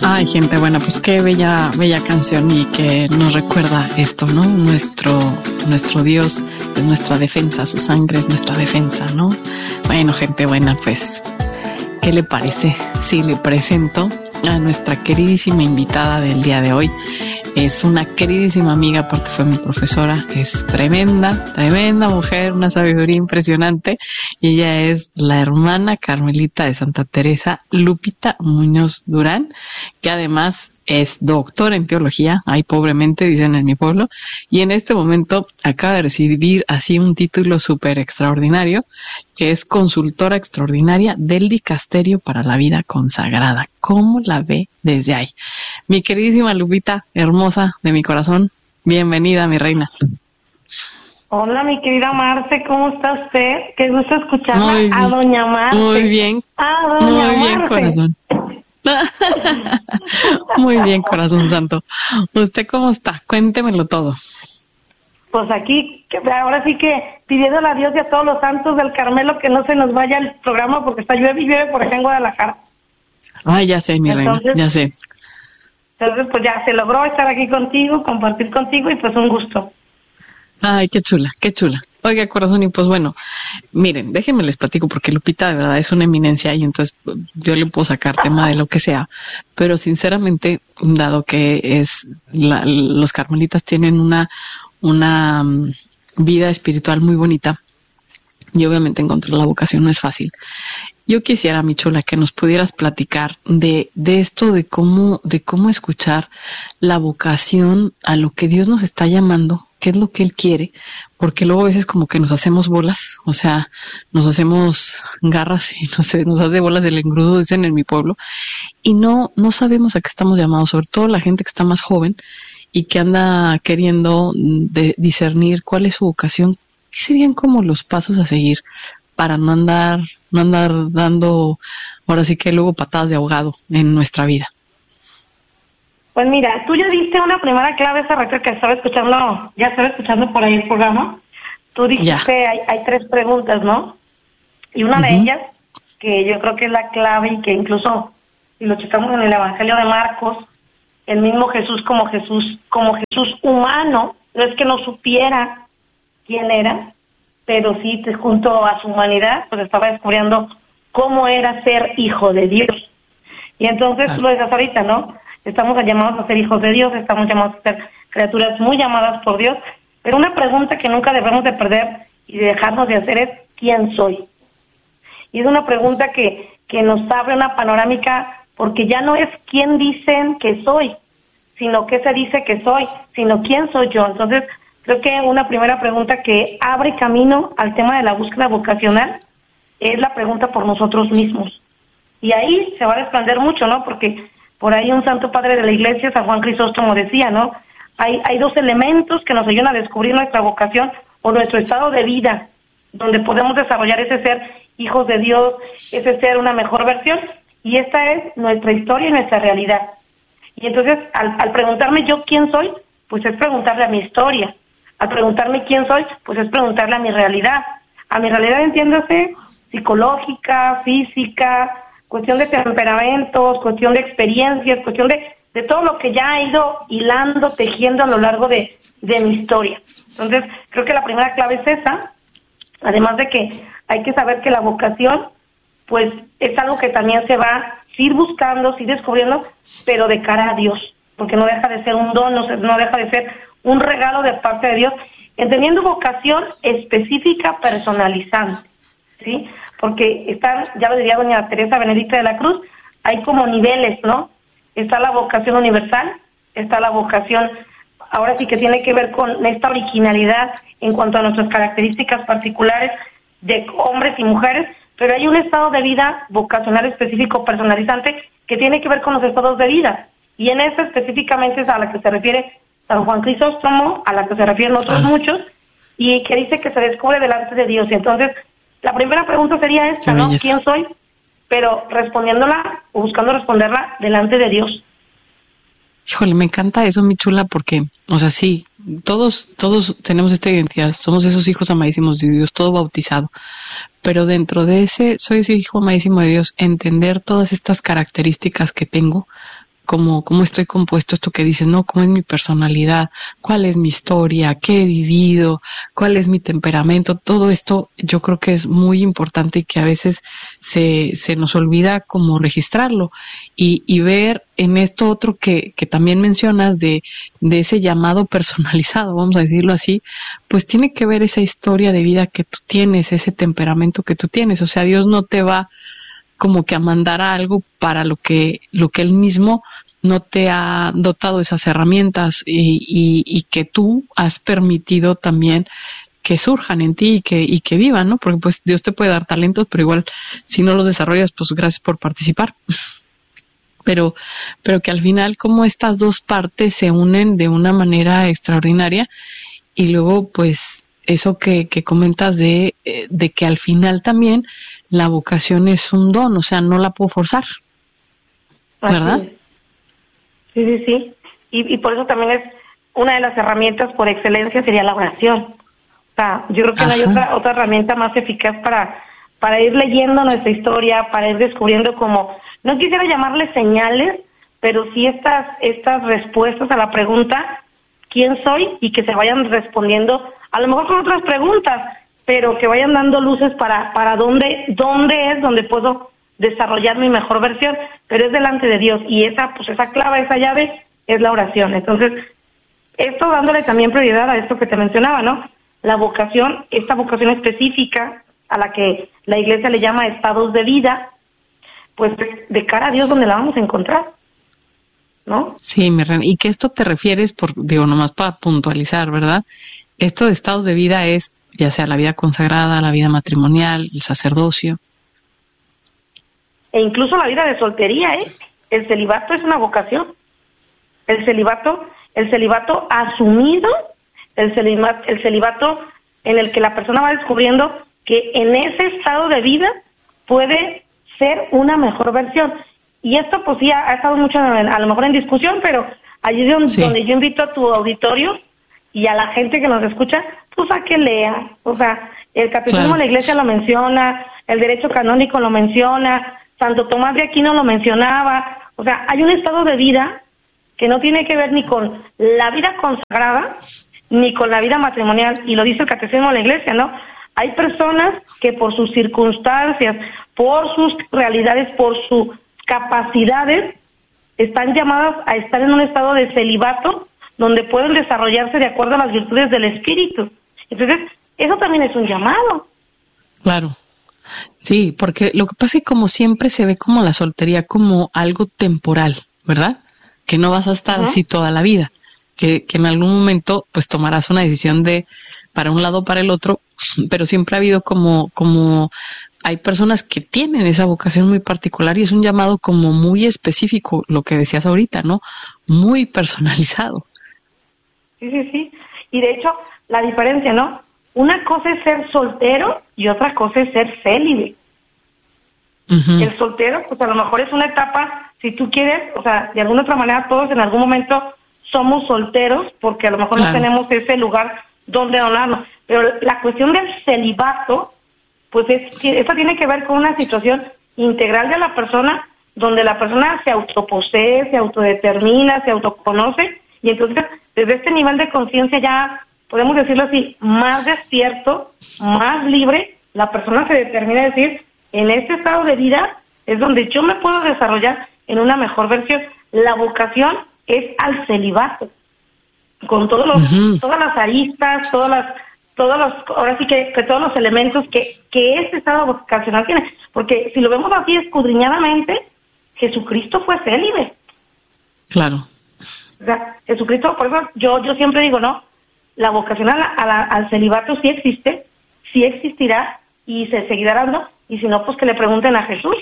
Ay, gente buena, pues qué bella canción y que nos recuerda esto, ¿no? Nuestro Dios es nuestra defensa, su sangre es nuestra defensa, ¿no? Bueno, gente buena, pues, ¿qué le parece si le presento a nuestra queridísima invitada del día de hoy? Es una queridísima amiga, aparte fue mi profesora, es tremenda mujer, una sabiduría impresionante, y ella es la hermana Carmelita de Santa Teresa, Lupita Muñoz Durán, que además es doctora en teología, ay pobremente dicen en mi pueblo, y en este momento acaba de recibir así un título súper extraordinario, que es consultora extraordinaria del Dicasterio para la Vida Consagrada. ¿Cómo la ve desde ahí? Mi queridísima Lupita, hermosa de mi corazón, bienvenida, mi reina. Hola, mi querida Marce, ¿cómo está usted? Qué gusto escucharla a doña Marce. Muy bien, a doña muy bien, Marce. corazón. Muy bien, corazón santo. ¿Usted cómo está? Cuéntemelo todo. Pues aquí, ahora sí que pidiéndole a Dios y a todos los santos del Carmelo que no se nos vaya el programa porque está llueve y llueve por acá en Guadalajara. Ay, ya sé, mi reina, ya sé. Entonces, pues ya se logró estar aquí contigo, compartir contigo y pues un gusto. Ay, qué chula, qué chula. Oiga, corazón, y pues bueno, miren, déjenme les platico porque Lupita de verdad es una eminencia y entonces yo le puedo sacar tema de lo que sea, pero sinceramente, dado que es los carmelitas tienen una vida espiritual muy bonita y obviamente encontrar la vocación no es fácil. Yo quisiera, mi chula, que nos pudieras platicar de esto, de cómo escuchar la vocación a lo que Dios nos está llamando, qué es lo que Él quiere, porque luego a veces como que nos hacemos bolas, o sea, nos hacemos garras y no sé, nos hace bolas el engrudo, dicen en mi pueblo, y no sabemos a qué estamos llamados, sobre todo la gente que está más joven y que anda queriendo discernir cuál es su vocación, qué serían como los pasos a seguir para no andar dando, ahora sí que luego patadas de ahogado en nuestra vida. Pues mira, tú ya diste una primera clave esa rato que estaba escuchando por ahí el programa. Tú dijiste, hay tres preguntas, ¿no? Y una de ellas, que yo creo que es la clave y que incluso si lo checamos en el Evangelio de Marcos, el mismo Jesús como Jesús humano, no es que no supiera quién era, pero sí, junto a su humanidad, pues estaba descubriendo cómo era ser hijo de Dios. Y entonces, lo decías ahorita, ¿no? Estamos llamados a ser hijos de Dios, estamos llamados a ser criaturas muy llamadas por Dios, pero una pregunta que nunca debemos de perder y de dejarnos de hacer es, ¿quién soy? Y es una pregunta que nos abre una panorámica, porque ya no es quién dicen que soy, sino qué se dice que soy, sino quién soy yo. Entonces, creo que una primera pregunta que abre camino al tema de la búsqueda vocacional es la pregunta por nosotros mismos. Y ahí se va a desprender mucho, ¿no? Porque por ahí un santo padre de la iglesia, San Juan Crisóstomo, decía, ¿no? Hay dos elementos que nos ayudan a descubrir nuestra vocación o nuestro estado de vida, donde podemos desarrollar ese ser hijos de Dios, ese ser una mejor versión, y esta es nuestra historia y nuestra realidad. Y entonces, al preguntarme yo quién soy, pues es preguntarle a mi historia. Al preguntarme quién soy, pues es preguntarle a mi realidad. A mi realidad, entiéndase, psicológica, física, cuestión de temperamentos, cuestión de experiencias, cuestión de todo lo que ya he ido hilando, tejiendo a lo largo de mi historia. Entonces, creo que la primera clave es esa, además de que hay que saber que la vocación, pues, es algo que también se va a ir buscando, ir descubriendo, pero de cara a Dios, porque no deja de ser un don, no deja de ser un regalo de parte de Dios, entendiendo vocación específica, personalizante, ¿sí? Porque están, ya lo diría doña Teresa Benedicta de la Cruz, hay como niveles, ¿no? Está la vocación universal, está la vocación, ahora sí que tiene que ver con esta originalidad en cuanto a nuestras características particulares de hombres y mujeres, pero hay un estado de vida vocacional específico, personalizante, que tiene que ver con los estados de vida, y en esa específicamente es a la que se refiere San Juan Crisóstomo, a la que se refieren otros muchos, y que dice que se descubre delante de Dios. Y entonces, la primera pregunta sería esta, ¿no? ¿Quién soy? Pero respondiéndola, o buscando responderla delante de Dios. Híjole, me encanta eso, mi chula, porque, o sea, sí, todos tenemos esta identidad, somos esos hijos amadísimos de Dios, todo bautizado, pero dentro de ese, soy ese hijo amadísimo de Dios, entender todas estas características que tengo, cómo estoy compuesto, esto que dices, ¿no? ¿Cómo es mi personalidad? ¿Cuál es mi historia? ¿Qué he vivido? ¿Cuál es mi temperamento? Todo esto yo creo que es muy importante y que a veces se nos olvida como registrarlo y ver en esto otro que también mencionas de ese llamado personalizado, vamos a decirlo así, pues tiene que ver esa historia de vida que tú tienes, ese temperamento que tú tienes. O sea, Dios no te va como que a mandar algo para lo que Él mismo no te ha dotado esas herramientas y que tú has permitido también que surjan en ti y que vivan, ¿no? Porque pues Dios te puede dar talentos, pero igual si no los desarrollas, pues gracias por participar. Pero que al final como estas dos partes se unen de una manera extraordinaria y luego pues eso que comentas de que al final también la vocación es un don, o sea, no la puedo forzar, ¿verdad? Sí. Y por eso también es una de las herramientas por excelencia sería la oración. O sea, yo creo que no hay otra herramienta más eficaz para ir leyendo nuestra historia, para ir descubriendo como, no quisiera llamarle señales, pero sí estas respuestas a la pregunta, ¿quién soy? Y que se vayan respondiendo, a lo mejor con otras preguntas, pero que vayan dando luces para dónde es donde puedo desarrollar mi mejor versión, pero es delante de Dios, y esa clave, esa llave es la oración. Entonces, esto dándole también prioridad a esto que te mencionaba, ¿no? La vocación, esta vocación específica a la que la Iglesia le llama estados de vida, pues de cara a Dios, ¿dónde la vamos a encontrar? ¿No? Sí, y que esto te refieres, nomás para puntualizar, ¿verdad? Esto de estados de vida es ya sea la vida consagrada, la vida matrimonial, el sacerdocio. E incluso la vida de soltería, ¿eh? El celibato es una vocación. El celibato asumido, el celibato en el que la persona va descubriendo que en ese estado de vida puede ser una mejor versión. Y esto pues sí ha estado mucho a lo mejor en discusión, pero allí donde yo invito a tu auditorio y a la gente que nos escucha, pues a que lea. O sea, el catecismo de la Iglesia lo menciona, el derecho canónico lo menciona, Santo Tomás de Aquino lo mencionaba. O sea, hay un estado de vida que no tiene que ver ni con la vida consagrada ni con la vida matrimonial, y lo dice el catecismo de la Iglesia, ¿no? Hay personas que por sus circunstancias, por sus realidades, por sus capacidades, están llamadas a estar en un estado de celibato donde pueden desarrollarse de acuerdo a las virtudes del espíritu. Entonces, eso también es un llamado. Claro. Sí, porque lo que pasa es que como siempre se ve como la soltería como algo temporal, ¿verdad? Que no vas a estar así toda la vida, que en algún momento pues tomarás una decisión de para un lado o para el otro, pero siempre ha habido como hay personas que tienen esa vocación muy particular y es un llamado como muy específico, lo que decías ahorita, ¿no? Muy personalizado. Sí. Y de hecho, la diferencia, ¿no? Una cosa es ser soltero y otra cosa es ser célibe. El soltero, pues a lo mejor es una etapa, si tú quieres, o sea, de alguna otra manera todos en algún momento somos solteros porque a lo mejor no tenemos ese lugar donde donarnos. Pero la cuestión del celibato, pues esta tiene que ver con una situación integral de la persona, donde la persona se autoposee, se autodetermina, se autoconoce, y entonces desde este nivel de conciencia ya, podemos decirlo así, más despierto, más libre, la persona se determina a decir, en este estado de vida es donde yo me puedo desarrollar en una mejor versión. La vocación es al celibato, con todas las aristas, ahora sí que todos los elementos que este estado vocacional tiene, porque si lo vemos así escudriñadamente, Jesucristo fue célibe. Claro. O sea, Jesucristo, por eso yo siempre digo, ¿no? La vocación al celibato sí existe, sí existirá y se seguirá dando, y si no, pues que le pregunten a Jesús.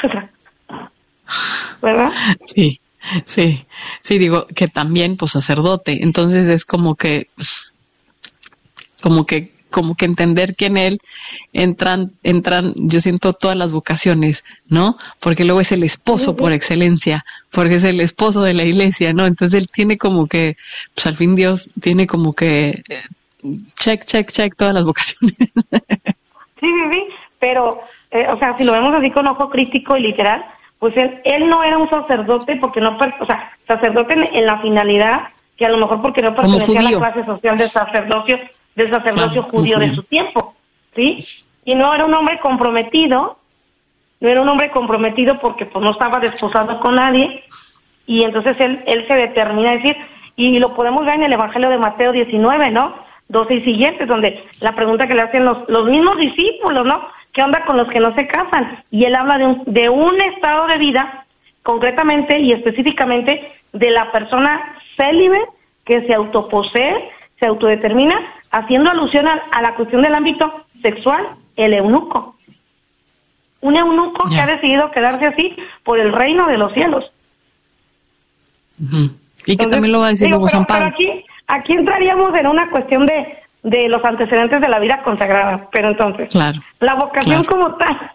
¿Verdad? Sí, digo que también, pues, sacerdote, entonces es como que entender que en él entran, yo siento todas las vocaciones, ¿no? Porque luego es el esposo por excelencia, porque es el esposo de la Iglesia, ¿no? Entonces él tiene como que, pues al fin Dios tiene como que check todas las vocaciones. Sí, pero, o sea, si lo vemos así con ojo crítico y literal, pues él no era un sacerdote porque no, o sea, sacerdote en la finalidad, que a lo mejor porque no pertenecía a la clase social del sacerdocio judío de su tiempo, ¿sí? Y no era un hombre comprometido, porque pues no estaba desposado con nadie, y entonces él se determina a decir, y lo podemos ver en el Evangelio de Mateo 19, ¿no? 12 y siguientes, donde la pregunta que le hacen los mismos discípulos, ¿no? ¿Qué onda con los que no se casan? Y él habla de un estado de vida, concretamente y específicamente, de la persona célibe que se autoposee, se autodetermina, haciendo alusión a la cuestión del ámbito sexual, el eunuco. Un eunuco que ha decidido quedarse así por el reino de los cielos. Uh-huh. Y que también lo va a decir luego San Pablo. Pero aquí entraríamos en una cuestión de los antecedentes de la vida consagrada. Pero entonces, la vocación como tal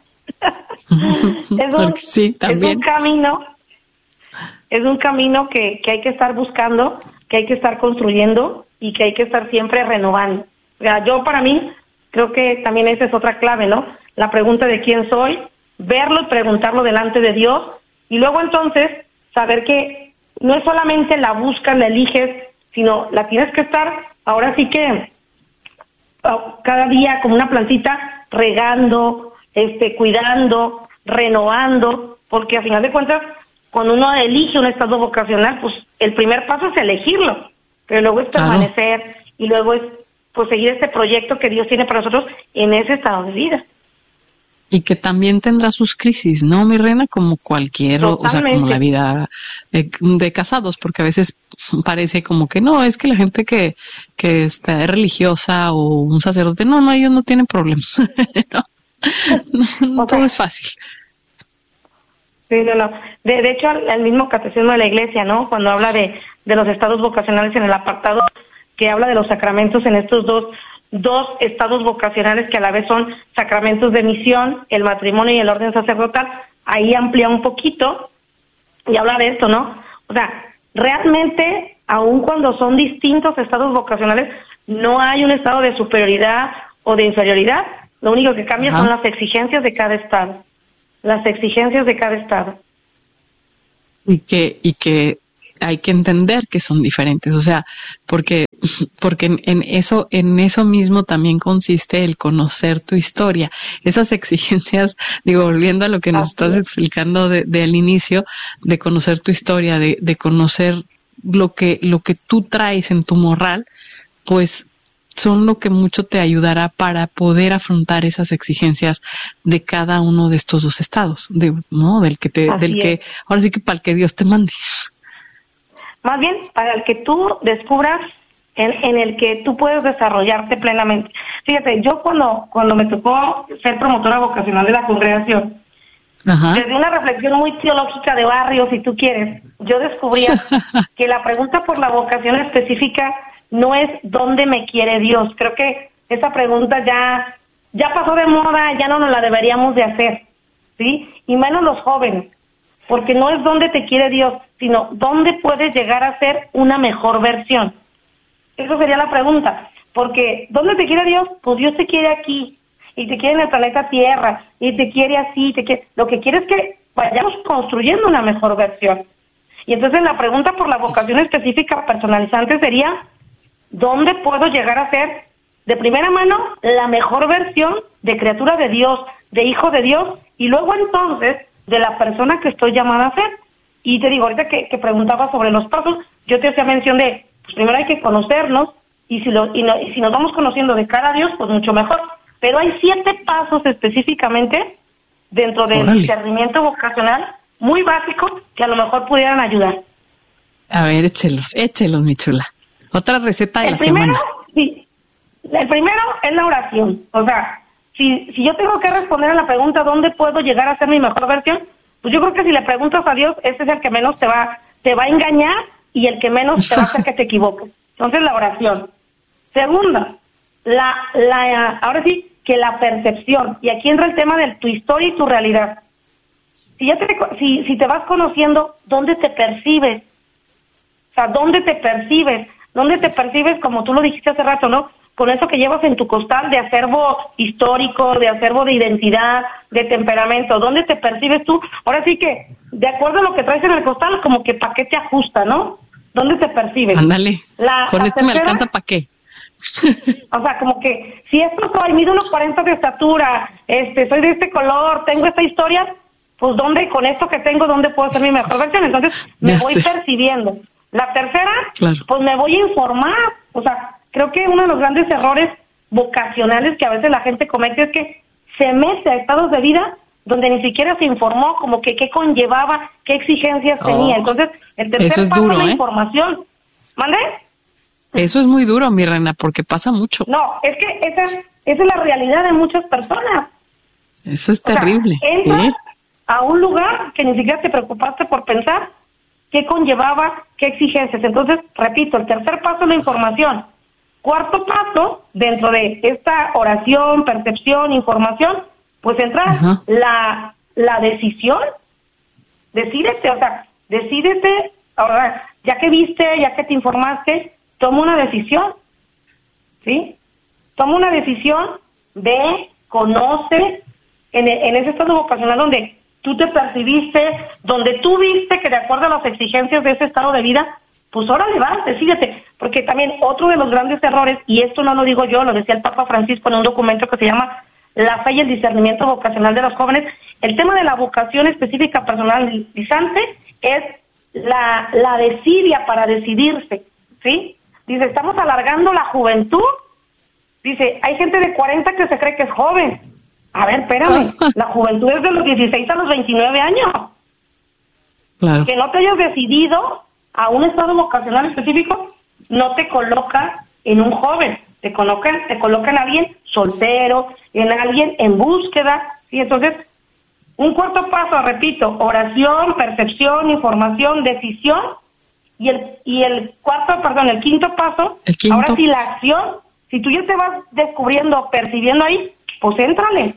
es un camino que hay que estar buscando, que hay que estar construyendo y que hay que estar siempre renovando. O sea, yo para mí creo que también esa es otra clave, ¿no? La pregunta de quién soy, verlo y preguntarlo delante de Dios, y luego entonces saber que no es solamente la buscas, la eliges, sino la tienes que estar, ahora sí que cada día como una plantita, regando, cuidando, renovando, porque a final de cuentas, cuando uno elige un estado vocacional, pues el primer paso es elegirlo, pero luego es permanecer, y luego es pues seguir este proyecto que Dios tiene para nosotros en ese estado de vida. Y que también tendrá sus crisis, ¿no, mi reina? Como cualquier, o sea, como la vida de casados, porque a veces parece como que no, es que la gente que está religiosa o un sacerdote, no, ellos no tienen problemas. no todo es fácil. Sí, no. De hecho, el mismo catecismo de la Iglesia, ¿no? Cuando habla de los estados vocacionales en el apartado que habla de los sacramentos en estos dos estados vocacionales que a la vez son sacramentos de misión, el matrimonio y el orden sacerdotal, ahí amplía un poquito y habla de esto, ¿no? O sea, realmente, aun cuando son distintos estados vocacionales, no hay un estado de superioridad o de inferioridad, lo único que cambia son las exigencias de cada estado. Las exigencias de cada estado. Y que hay que entender que son diferentes, o sea, porque en eso mismo también consiste el conocer tu historia. Esas exigencias, digo, volviendo a lo que nos estás explicando del inicio, de conocer tu historia, de conocer lo que tú traes en tu morral, pues son lo que mucho te ayudará para poder afrontar esas exigencias de cada uno de estos dos estados, ¿no? Ahora sí que para el que Dios te mande. Más bien, para el que tú descubras en el que tú puedes desarrollarte plenamente. Fíjate, yo cuando me tocó ser promotora vocacional de la congregación, desde una reflexión muy teológica de barrio, si tú quieres, yo descubría que la pregunta por la vocación específica no es ¿dónde me quiere Dios? Creo que esa pregunta ya pasó de moda, ya no nos la deberíamos de hacer, ¿sí? Y menos los jóvenes, porque no es dónde te quiere Dios, sino dónde puedes llegar a ser una mejor versión. Eso sería la pregunta, porque ¿dónde te quiere Dios? Pues Dios te quiere aquí, y te quiere en el planeta Tierra, y te quiere así, lo que quiere es que vayamos construyendo una mejor versión. Y entonces la pregunta por la vocación específica personalizante sería ¿dónde puedo llegar a ser, de primera mano, la mejor versión de criatura de Dios, de hijo de Dios, y luego entonces de la persona que estoy llamada a ser? Y te digo, ahorita que preguntaba sobre los pasos, yo te hacía mención de, pues primero hay que conocernos, y si nos vamos conociendo de cara a Dios, pues mucho mejor. Pero hay 7 pasos específicamente dentro del discernimiento vocacional, muy básicos, que a lo mejor pudieran ayudar. A ver, échelos, mi chula. Otra receta de la semana. Sí. El primero es la oración. O sea, si yo tengo que responder a la pregunta ¿dónde puedo llegar a ser mi mejor versión? Pues yo creo que si le preguntas a Dios, ese es el que menos te va a engañar y el que menos te va a hacer que te equivoques. Entonces, la oración. Segunda, ahora sí, que la percepción. Y aquí entra el tema de tu historia y tu realidad. Si te vas conociendo, ¿dónde te percibes? O sea, ¿dónde te percibes? ¿Dónde te percibes, como tú lo dijiste hace rato, no? con eso que llevas en tu costal de acervo histórico, de acervo de identidad, de temperamento? ¿Dónde te percibes tú? Ahora sí que, de acuerdo a lo que traes en el costal, como que para qué te ajusta, ¿no? ¿Dónde te percibes? Ándale, con esto me alcanza para qué. O sea, como que si esto soy, mido unos 40 de estatura, soy de este color, tengo esta historia, pues ¿dónde, con esto que tengo, dónde puedo ser mi mejor versión? Entonces me voy percibiendo. La tercera, pues me voy a informar. O sea, creo que uno de los grandes errores vocacionales que a veces la gente comete es que se mete a estados de vida donde ni siquiera se informó como que qué conllevaba, qué exigencias tenía. Entonces, el tercer paso es la información. ¿Mande? Eso es muy duro, mi reina, porque pasa mucho. No, es que esa es la realidad de muchas personas. Eso es terrible. O sea, entras a un lugar que ni siquiera te preocupaste por pensar qué conllevaba, qué exigencias. Entonces, repito, el tercer paso es la información. Cuarto paso, dentro de esta oración, percepción, información, pues entra la decisión. Decídete, o sea, decídete, ahora, ya que viste, ya que te informaste, toma una decisión, ¿sí? Toma una decisión, ve, conoce, en ese estado vocacional donde tú te percibiste, donde tú viste que de acuerdo a las exigencias de ese estado de vida, pues órale, va, decídete. Porque también otro de los grandes errores, y esto no lo digo yo, lo decía el Papa Francisco en un documento que se llama La fe y el discernimiento vocacional de los jóvenes, el tema de la vocación específica personalizante es la desidia para decidirse, ¿sí? Dice, estamos alargando la juventud. Dice, hay gente de 40 que se cree que es joven. A ver, espérame, la juventud es de los 16 a los 29 años. Claro. Que no te hayas decidido a un estado vocacional específico no te coloca en un joven, te coloca en alguien soltero, en alguien en búsqueda. Y entonces, un cuarto paso, repito, oración, percepción, información, decisión. Y el quinto paso, ahora sí la acción. Si tú ya te vas descubriendo, percibiendo ahí, pues éntrale,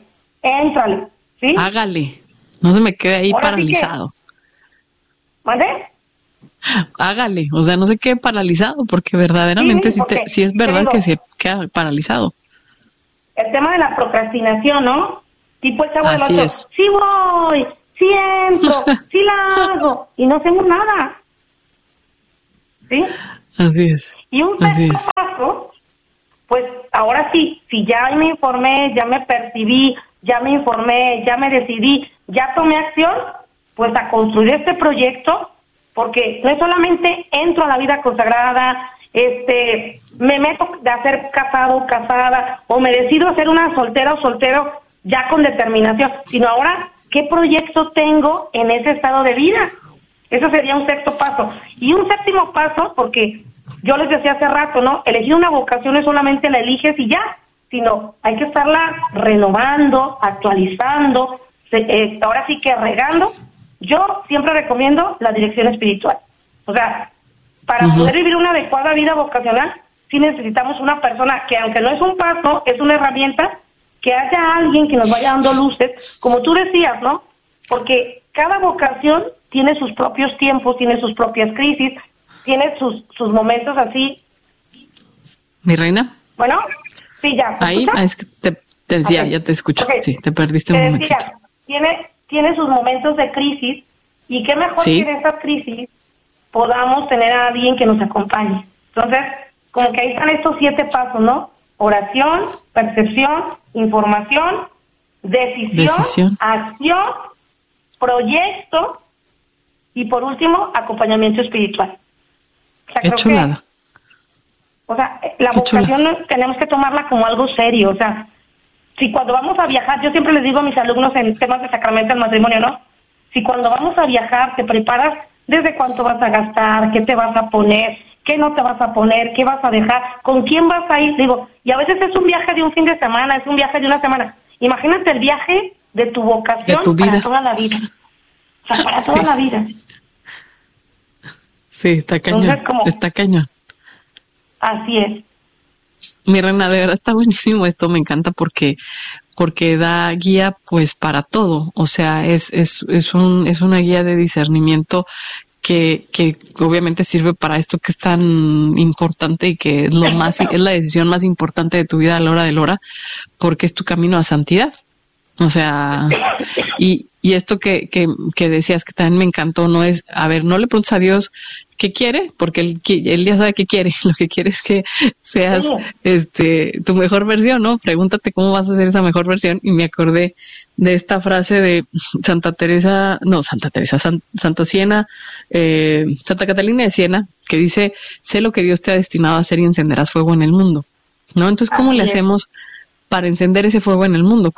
¿sí? Hágale, no se me quede ahí ahora paralizado. Sí ¿Vale? Hágale, o sea, no se quede paralizado, porque verdaderamente sí es verdad que se queda paralizado. El tema de la procrastinación, ¿no? Tipo el chavo del otro, sí voy, sí entro, sí la hago, y no hacemos nada. ¿Sí? Así es. Y un sexto paso, pues ahora sí, si ya me informé, ya me percibí, ya me informé, ya me decidí, ya tomé acción, pues a construir este proyecto, porque no es solamente entro a la vida consagrada, me meto a ser casado, casada, o me decido a ser una soltera o soltero ya con determinación, sino ahora, ¿qué proyecto tengo en ese estado de vida? Eso sería un sexto paso. Y un séptimo paso, porque yo les decía hace rato, ¿no? Elegir una vocación no solamente la eliges y ya, sino hay que estarla renovando, actualizando, ahora sí que regando. Yo siempre recomiendo la dirección espiritual. O sea, para poder vivir una adecuada vida vocacional, sí necesitamos una persona que, aunque no es un paso, es una herramienta, que haya alguien que nos vaya dando luces, como tú decías, ¿no? Porque cada vocación tiene sus propios tiempos, tiene sus propias crisis, tiene sus momentos así. ¿Mi reina? Bueno, sí, ya. Ahí, es que te decía, ya te escucho. Okay. Sí, te perdiste un momento. Tiene sus momentos de crisis, y qué mejor que en estas crisis podamos tener a alguien que nos acompañe. Entonces, como que ahí están estos 7 pasos, ¿no? Oración, percepción, información, decisión. Acción, proyecto, y por último, acompañamiento espiritual. O sea, qué chulada. La vocación tenemos que tomarla como algo serio. O sea, si cuando vamos a viajar, yo siempre les digo a mis alumnos en temas de sacramento del matrimonio, ¿no? Si cuando vamos a viajar te preparas desde cuánto vas a gastar, qué te vas a poner, qué no te vas a poner, qué vas a dejar, con quién vas a ir. Digo, y a veces es un viaje de un fin de semana, es un viaje de una semana. Imagínate el viaje de tu vocación de tu vida. Para toda la vida. O sea, para toda la vida. Sí, está cañón. Entonces, está cañón. Así es. Mi reina, de verdad está buenísimo esto, me encanta porque da guía pues para todo, o sea, es una guía de discernimiento que obviamente sirve para esto que es tan importante y que es es la decisión más importante de tu vida a la hora de la hora, porque es tu camino a santidad. O sea, y esto que decías que también me encantó, no es, a ver, no le preguntes a Dios qué quiere, porque él ya sabe qué quiere. Lo que quiere es que seas tu mejor versión, ¿no? Pregúntate cómo vas a ser esa mejor versión. Y me acordé de esta frase de Santa Catalina de Siena, que dice: sé lo que Dios te ha destinado a hacer y encenderás fuego en el mundo, ¿no? Entonces, ¿cómo le hacemos para encender ese fuego en el mundo?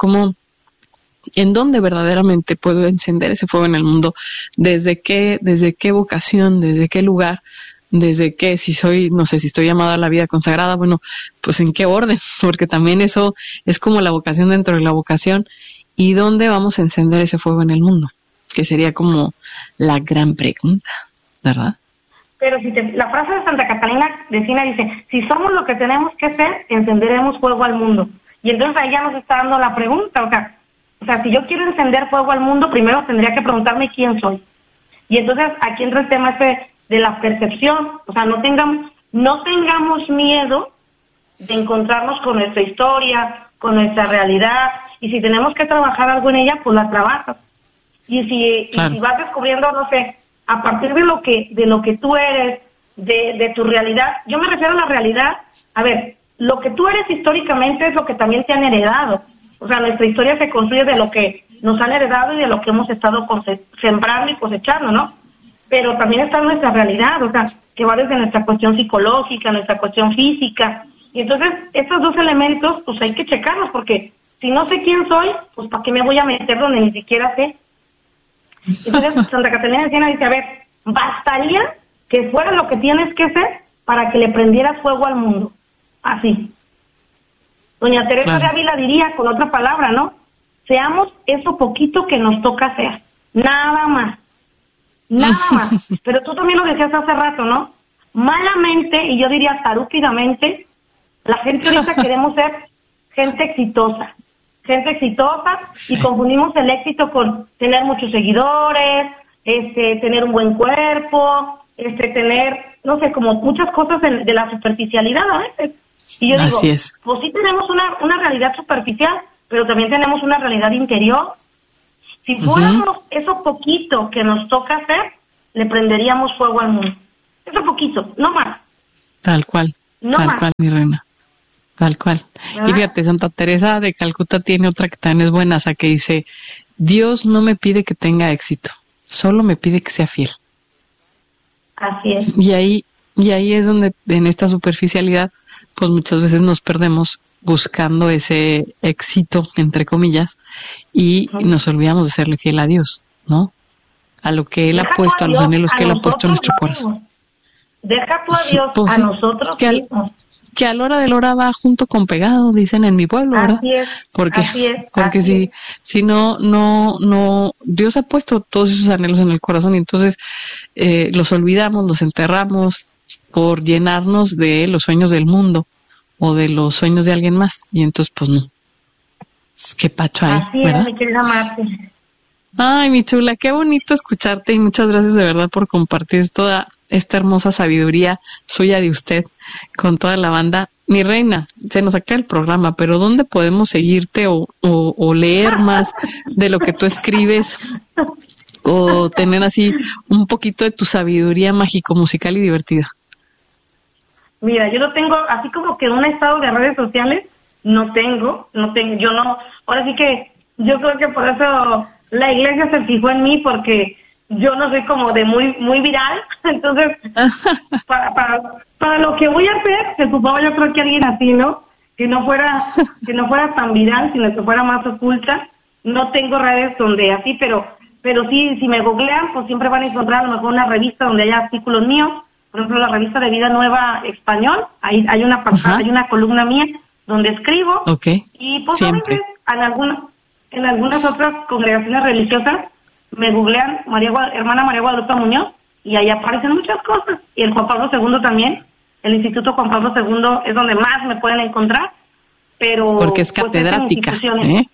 ¿En dónde verdaderamente puedo encender ese fuego en el mundo? ¿Desde qué vocación? ¿Desde qué lugar? ¿Desde qué? Si estoy llamada a la vida consagrada, bueno, pues ¿en qué orden? Porque también eso es como la vocación dentro de la vocación. ¿Y dónde vamos a encender ese fuego en el mundo? Que sería como la gran pregunta, ¿verdad? Pero la frase de Santa Catalina de Siena dice: si somos lo que tenemos que ser, encenderemos fuego al mundo. Y entonces ahí ya nos está dando la pregunta, o sea, si yo quiero encender fuego al mundo, primero tendría que preguntarme quién soy. Y entonces aquí entra el tema de la percepción. O sea, no tengamos miedo de encontrarnos con nuestra historia, con nuestra realidad. Y si tenemos que trabajar algo en ella, pues la trabajas. Y si vas descubriendo, no sé, a partir de lo que tú eres, de tu realidad. Yo me refiero a la realidad. A ver, lo que tú eres históricamente es lo que también te han heredado. O sea, nuestra historia se construye de lo que nos han heredado y de lo que hemos estado sembrando y cosechando, ¿no? Pero también está nuestra realidad, o sea, que va desde nuestra cuestión psicológica, nuestra cuestión física. Y entonces, estos dos elementos, pues hay que checarlos, porque si no sé quién soy, pues ¿para qué me voy a meter donde ni siquiera sé? Entonces, Santa Catalina de Siena dice: a ver, bastaría que fuera lo que tienes que ser para que le prendieras fuego al mundo. Así. Doña Teresa de Ávila diría con otra palabra, ¿no? Seamos eso poquito que nos toca hacer. Nada más. Nada más. Pero tú también lo decías hace rato, ¿no? Malamente, y yo diría tarúpidamente, la gente ahorita queremos ser gente exitosa. Y confundimos el éxito con tener muchos seguidores, tener un buen cuerpo, tener, no sé, como muchas cosas de la superficialidad a veces. Y yo digo, pues sí tenemos una realidad superficial, pero también tenemos una realidad interior. Si fuéramos eso poquito que nos toca hacer, le prenderíamos fuego al mundo. Eso poquito, no más. Tal cual, mi reina. Tal cual. ¿Verdad? Y fíjate, Santa Teresa de Calcuta tiene otra que también es buena, o sea, que dice: Dios no me pide que tenga éxito, solo me pide que sea fiel. Así es. Y ahí es donde, en esta superficialidad, pues muchas veces nos perdemos buscando ese éxito, entre comillas, y nos olvidamos de serle fiel a Dios, ¿no? A lo que Él ha puesto, a los anhelos que Él ha puesto en nuestro corazón. Deja tú a Dios, pues, a nosotros mismos. Que a la hora de la hora va junto con pegado, dicen en mi pueblo, ¿verdad? Así es. Porque si no, Dios ha puesto todos esos anhelos en el corazón y entonces los olvidamos, los enterramos por llenarnos de los sueños del mundo o de los sueños de alguien más. Y entonces, pues no. Qué pacho hay, así ¿verdad? Es, mi querida Marti. Ay, mi chula, qué bonito escucharte y muchas gracias de verdad por compartir toda esta hermosa sabiduría suya de usted con toda la banda. Mi reina, se nos acaba el programa, pero ¿dónde podemos seguirte o leer más de lo que tú escribes o tener así un poquito de tu sabiduría mágico-musical y divertida? Mira, yo no tengo, así como que un estado de redes sociales, no tengo, yo no, ahora sí que yo creo que por eso la iglesia se fijó en mí, porque yo no soy como de muy viral, entonces para lo que voy a hacer, se ocupaba yo creo que alguien así, ¿no? Que no fuera tan viral, sino que fuera más oculta. No tengo redes donde así, pero sí, si me googlean, pues siempre van a encontrar a lo mejor una revista donde haya artículos míos. Por ejemplo, la revista de Vida Nueva Español, ahí hay una pasada, hay una columna mía donde escribo. Okay. Y pues a veces en algunas otras congregaciones religiosas me googlean hermana María Guadalupe Muñoz, y ahí aparecen muchas cosas. Y el Juan Pablo II también, el Instituto Juan Pablo II es donde más me pueden encontrar, pero porque es catedrática, pues,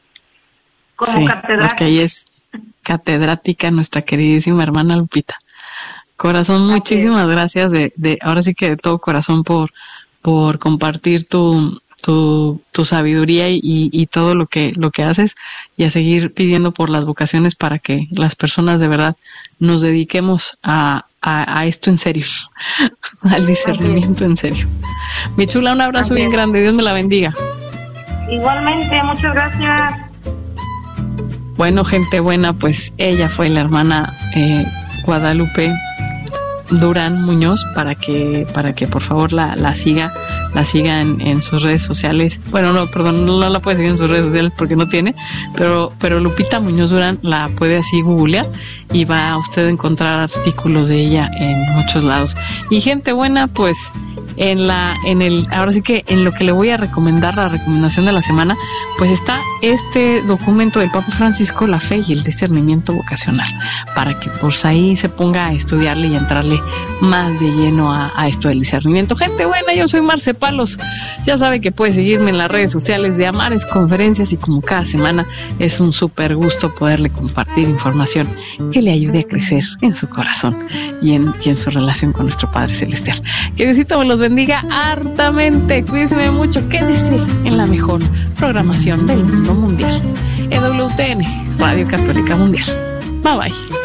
como sí, catedrática. Porque ahí es catedrática nuestra queridísima hermana Lupita. Corazón, muchísimas gracias ahora sí que de todo corazón por compartir tu sabiduría y todo lo que haces, y a seguir pidiendo por las vocaciones para que las personas de verdad nos dediquemos a esto en serio, al discernimiento en serio. Mi chula, un abrazo bien grande, Dios me la bendiga. Igualmente, muchas gracias. Bueno, gente buena, pues ella fue la hermana Guadalupe Durán Muñoz, para que por favor la siga en sus redes sociales. Bueno, no la puede seguir en sus redes sociales porque no tiene, pero Lupita Muñoz Durán la puede así googlear y va a usted a encontrar artículos de ella en muchos lados. Y gente buena, pues ahora sí que en lo que le voy a recomendar, la recomendación de la semana, pues está este documento del Papa Francisco, La fe y el discernimiento vocacional, para que pues ahí se ponga a estudiarle y a entrarle más de lleno a esto del discernimiento. Gente buena, yo soy Marce Palos, ya sabe que puede seguirme en las redes sociales de Amares Conferencias, y como cada semana es un súper gusto poderle compartir información que le ayude a crecer en su corazón y en su relación con nuestro Padre Celestial. Que Diosito me los bendiga hartamente, cuídense mucho, quédese en la mejor programación del mundo mundial, EWTN, Radio Católica Mundial. Bye bye.